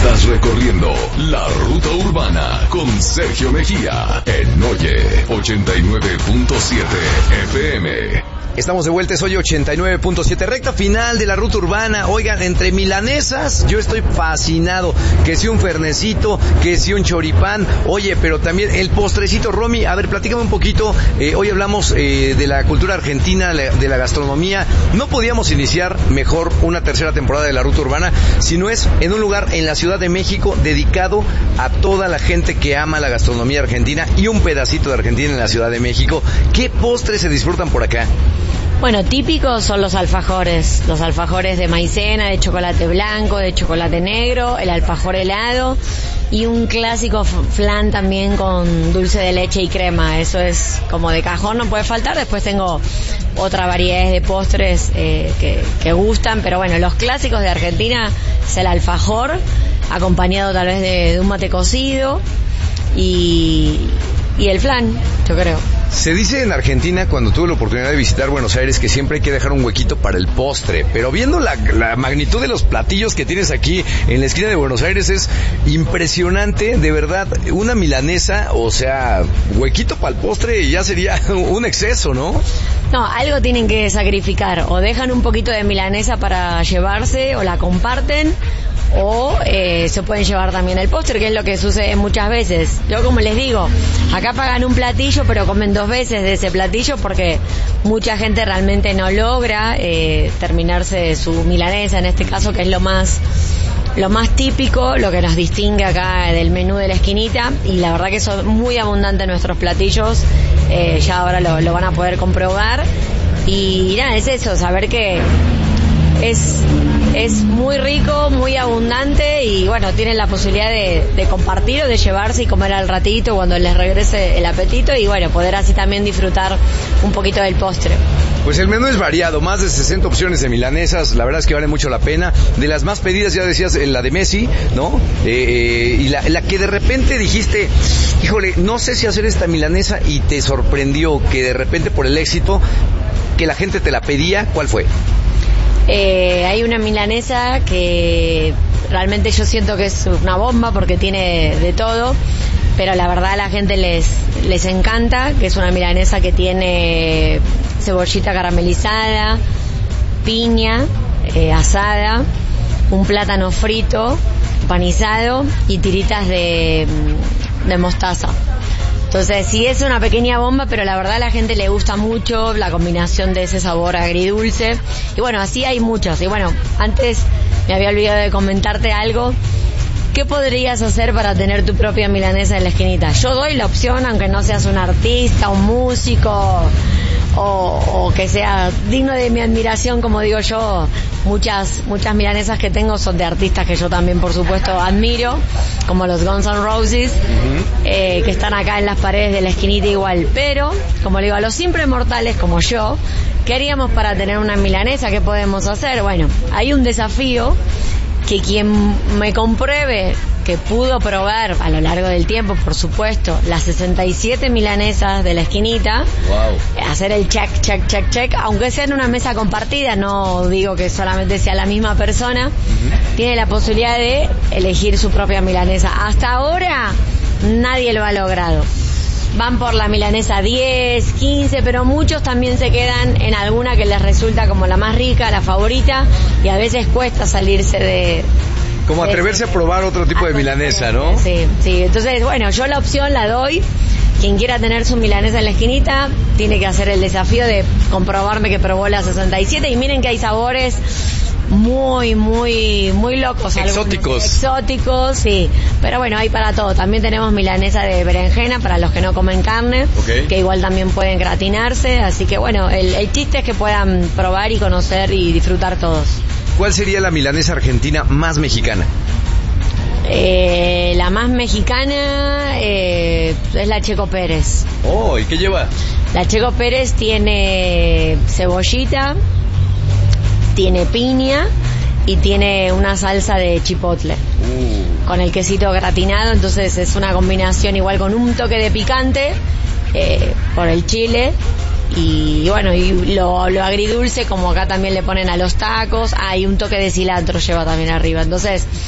Estás recorriendo la ruta urbana con Sergio Mejía en Oye 89.7 FM. Estamos de vuelta, es hoy 89.7, recta final de la ruta urbana. Oigan, entre milanesas, yo estoy fascinado. Que si un fernecito, que si un choripán. Oye, pero también el postrecito, Romy. A ver, platícame un poquito. Hoy hablamos de la cultura argentina, de la gastronomía. No podíamos iniciar mejor una tercera temporada de la ruta urbana si no es en un lugar en la Ciudad de México dedicado a toda la gente que ama la gastronomía argentina y un pedacito de Argentina en la Ciudad de México. ¿Qué postres se disfrutan por acá? Bueno, típicos son los alfajores de maicena, de chocolate blanco, de chocolate negro, el alfajor helado y un clásico flan también con dulce de leche y crema. Eso es como de cajón, no puede faltar. Después tengo otra variedad de postres que gustan, pero bueno, los clásicos de Argentina es el alfajor, acompañado tal vez de un mate cocido y el flan, yo creo. Se dice en Argentina, cuando tuve la oportunidad de visitar Buenos Aires, que siempre hay que dejar un huequito para el postre, pero viendo la magnitud de los platillos que tienes aquí en la esquina de Buenos Aires es impresionante, de verdad. Una milanesa, o sea, huequito para el postre ya sería un exceso, ¿no? No, algo tienen que sacrificar, o dejan un poquito de milanesa para llevarse, o la comparten, o se pueden llevar también el postre, que es lo que sucede muchas veces. Yo, como les digo, acá pagan un platillo pero comen 2 veces de ese platillo porque mucha gente realmente no logra terminarse su milanesa, en este caso, que es lo más típico, lo que nos distingue acá del menú de la esquinita, y la verdad que son muy abundantes nuestros platillos. Ya ahora lo van a poder comprobar, y nada, es eso, saber que es muy rico, muy abundante, y bueno, tienen la posibilidad de compartir o de llevarse y comer al ratito cuando les regrese el apetito, y bueno, poder así también disfrutar un poquito del postre. Pues el menú es variado, más de 60 opciones de milanesas, la verdad es que vale mucho la pena. De las más pedidas, ya decías, la de Messi, ¿no? Y la que de repente dijiste, híjole, no sé si hacer esta milanesa, y te sorprendió que de repente por el éxito que la gente te la pedía, ¿cuál fue? Hay una milanesa que realmente yo siento que es una bomba porque tiene de todo, pero la verdad a la gente les encanta, que es una milanesa que tiene cebollita caramelizada, piña asada, un plátano frito, panizado y tiritas de mostaza. Entonces sí es una pequeña bomba, pero la verdad a la gente le gusta mucho la combinación de ese sabor agridulce. Y bueno, así hay muchos. Y bueno, antes me había olvidado de comentarte algo. ¿Qué podrías hacer para tener tu propia milanesa en la esquinita? Yo doy la opción, aunque no seas un artista, un músico o que sea digno de mi admiración, como digo yo. Muchas milanesas que tengo son de artistas que yo también, por supuesto, admiro, como los Guns N' Roses, que están acá en las paredes de la esquinita igual. Pero, como le digo, a los simples mortales como yo, ¿qué haríamos para tener una milanesa? ¿Qué podemos hacer? Bueno, hay un desafío que quien me compruebe que pudo probar a lo largo del tiempo, por supuesto, las 67 milanesas de la esquinita, wow, hacer el check, aunque sea en una mesa compartida, no digo que solamente sea la misma persona, tiene la posibilidad de elegir su propia milanesa. Hasta ahora nadie lo ha logrado. Van por la milanesa 10, 15, pero muchos también se quedan en alguna que les resulta como la más rica, la favorita, y a veces cuesta salirse de... Como atreverse a probar otro tipo de milanesa, ¿no? Sí. Entonces, bueno, yo la opción la doy. Quien quiera tener su milanesa en la esquinita tiene que hacer el desafío de comprobarme que probó la 67, y miren que hay sabores muy locos, exóticos, sí, pero bueno, hay para todo. También tenemos milanesa de berenjena para los que no comen carne, que igual también pueden gratinarse, así que bueno, el chiste es que puedan probar y conocer y disfrutar todos. ¿Cuál sería la milanesa argentina más mexicana? La más mexicana es la Checo Pérez. Oh, ¿y qué lleva? La Checo Pérez tiene cebollita, tiene piña y tiene una salsa de chipotle con el quesito gratinado. Entonces es una combinación igual con un toque de picante por el chile, y bueno, y lo agridulce, como acá también le ponen a los tacos. Hay un toque de cilantro, lleva también arriba. Entonces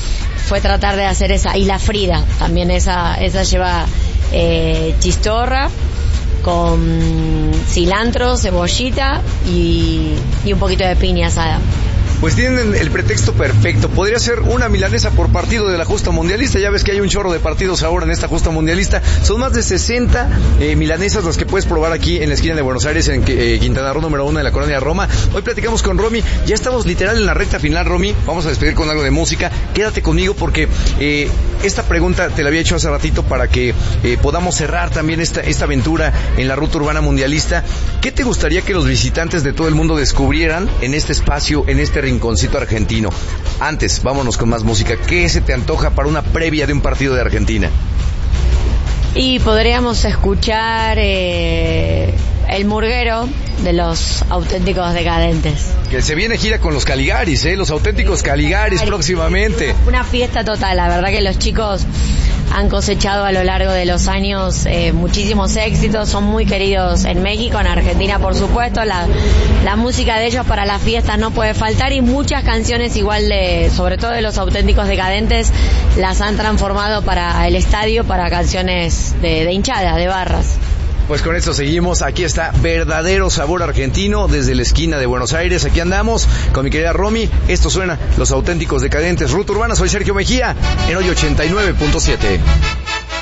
fue tratar de hacer esa, y la frida, también esa lleva chistorra con cilantro, cebollita y un poquito de piña asada. Pues tienen el pretexto perfecto. Podría ser una milanesa por partido de la justa mundialista. Ya ves que hay un chorro de partidos ahora en esta justa mundialista. Son más de 60 milanesas las que puedes probar aquí en la esquina de Buenos Aires, en Quintana Roo número 1, en la colonia Roma. Hoy platicamos con Romy. Ya estamos literal en la recta final, Romy. Vamos a despedir con algo de música. Quédate conmigo porque esta pregunta te la había hecho hace ratito para que podamos cerrar también esta aventura en la ruta urbana mundialista. ¿Qué te gustaría que los visitantes de todo el mundo descubrieran en este espacio, en este rinconcito argentino? Antes, vámonos con más música. ¿Qué se te antoja para una previa de un partido de Argentina? Y podríamos escuchar El Murguero de los Auténticos Decadentes. Que se viene gira con los Caligaris, los Auténticos Caligaris próximamente. Una fiesta total, la verdad que los chicos han cosechado a lo largo de los años muchísimos éxitos, son muy queridos en México, en Argentina por supuesto, la música de ellos para las fiestas no puede faltar, y muchas canciones igual sobre todo de los Auténticos Decadentes, las han transformado para el estadio, para canciones de hinchada, de barras. Pues con esto seguimos. Aquí está verdadero sabor argentino desde la esquina de Buenos Aires. Aquí andamos con mi querida Romy. Esto suena Los Auténticos Decadentes, Ruta Urbana. Soy Sergio Mejía en Hoy 89.7.